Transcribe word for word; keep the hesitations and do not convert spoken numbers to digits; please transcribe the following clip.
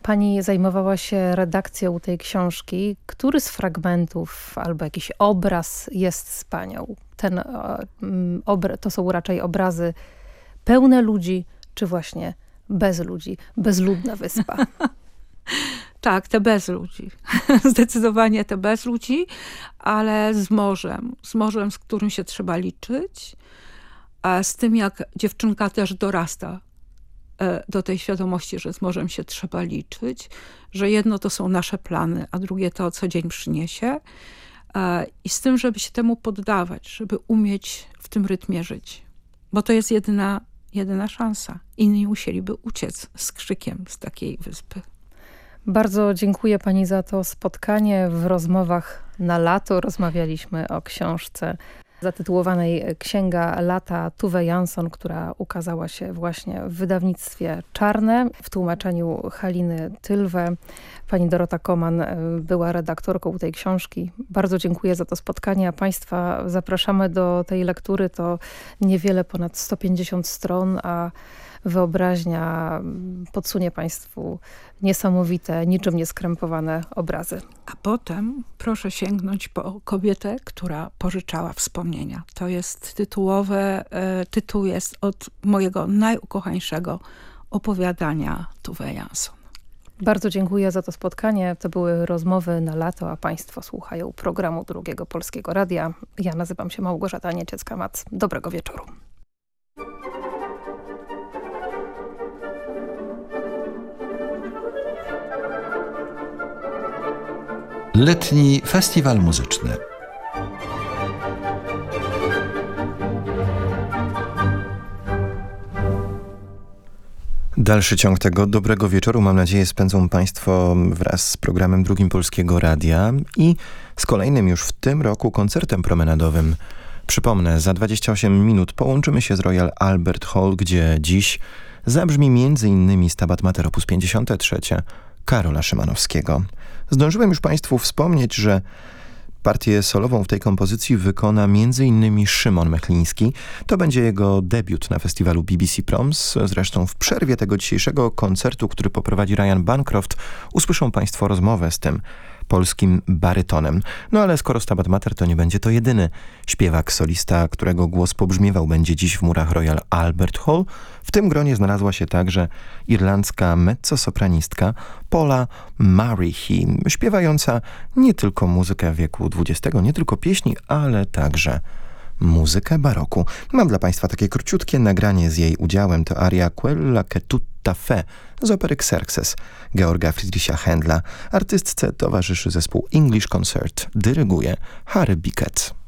Pani zajmowała się redakcją tej książki. Który z fragmentów albo jakiś obraz jest z panią? Ten obra- to są raczej obrazy pełne ludzi, czy właśnie bez ludzi? Bezludna wyspa. Tak, te bez ludzi. Zdecydowanie te bez ludzi, ale z morzem. Z morzem, z którym się trzeba liczyć. A z tym, jak dziewczynka też dorasta do tej świadomości, że z morzem się trzeba liczyć, że jedno to są nasze plany, a drugie to, co dzień przyniesie. I z tym, żeby się temu poddawać, żeby umieć w tym rytmie żyć. Bo to jest jedyna, jedyna szansa. Inni musieliby uciec z krzykiem z takiej wyspy. Bardzo dziękuję pani za to spotkanie. W rozmowach na lato rozmawialiśmy o książce zatytułowanej Księga lata Tove Jansson, która ukazała się właśnie w wydawnictwie Czarne w tłumaczeniu Haliny Tylwe. Pani Dorota Koman była redaktorką tej książki. Bardzo dziękuję za to spotkanie, a państwa zapraszamy do tej lektury. To niewiele ponad sto pięćdziesiąt stron, a wyobraźnia podsunie państwu niesamowite, niczym nieskrępowane obrazy. A potem proszę sięgnąć po kobietę, która pożyczała wspomnienia. To jest tytułowe, tytuł jest od mojego najukochańszego opowiadania Tove Jansson. Bardzo dziękuję za to spotkanie. To były rozmowy na lato, a państwo słuchają programu Drugiego Polskiego Radia. Ja nazywam się Małgorzata Nieciecka-Mac. Dobrego wieczoru. Letni Festiwal Muzyczny. Dalszy ciąg tego dobrego wieczoru, mam nadzieję, spędzą państwo wraz z programem Drugim Polskiego Radia i z kolejnym już w tym roku koncertem promenadowym. Przypomnę, za dwadzieścia osiem minut połączymy się z Royal Albert Hall, gdzie dziś zabrzmi między innymi Stabat Mater op. pięćdziesiąte trzecie Karola Szymanowskiego. Zdążyłem już państwu wspomnieć, że partię solową w tej kompozycji wykona między innymi Szymon Mechliński. To będzie jego debiut na festiwalu B B C Proms. Zresztą w przerwie tego dzisiejszego koncertu, który poprowadzi Ryan Bancroft, usłyszą państwo rozmowę z tym polskim barytonem. No ale skoro Stabat Mater, to nie będzie to jedyny śpiewak solista, którego głos pobrzmiewał będzie dziś w murach Royal Albert Hall. W tym gronie znalazła się także irlandzka mezzosopranistka Paula Murray, śpiewająca nie tylko muzykę wieku dwudziestego, nie tylko pieśni, ale także muzykę baroku. Mam dla państwa takie króciutkie nagranie z jej udziałem. To aria Quella che tutta fe z opery Xerxes Georga Friedricha Händla. Artystce towarzyszy zespół English Concert. Dyryguje Harry Bickett.